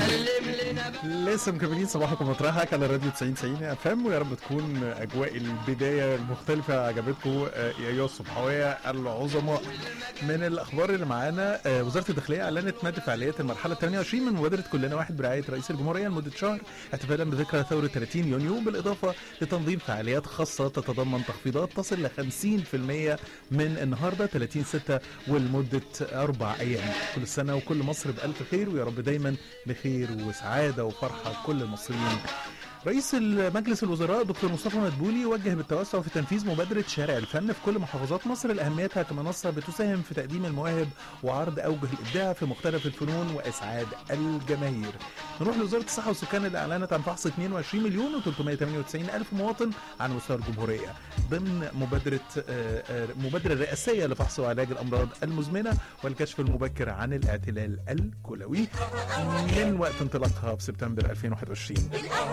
لسه مكملين صباحكم مطرحك على راديو 90 اف ام، ويا رب تكون اجواء البدايه المختلفه عجبتكم يا ايها الصبحويه العظماء. من الاخبار اللي معانا، وزاره الداخليه اعلنت مد فعاليات المرحله 28 من مبادره كلنا واحد برعايه رئيس الجمهوريه لمده شهر احتفالا بذكرى ثوره 30 يونيو، بالاضافه لتنظيم فعاليات خاصه تتضمن تخفيضات تصل ل 50% من النهارده 30/6 ولمده 4 ايام. كل سنه وكل مصر بالف خير، ويا رب دايما بخير وسعاده وفرحه كل المصريين. رئيس مجلس الوزراء دكتور مصطفى مدبولي وجه بالتوسع في تنفيذ مبادرة شارع الفن في كل محافظات مصر لأهميتها كمنصة بتساهم في تقديم المواهب وعرض أوجه الإبداع في مختلف الفنون وإسعاد الجماهير. نروح لوزارة الصحة والسكان اللي أعلنت عن فحص 22 مليون و398 ألف مواطن على مستوى الجمهورية ضمن مبادرة رئاسية لفحص وعلاج الأمراض المزمنة والكشف المبكر عن الاعتلال الكلوي من وقت انطلاقها في سبتمبر 2021.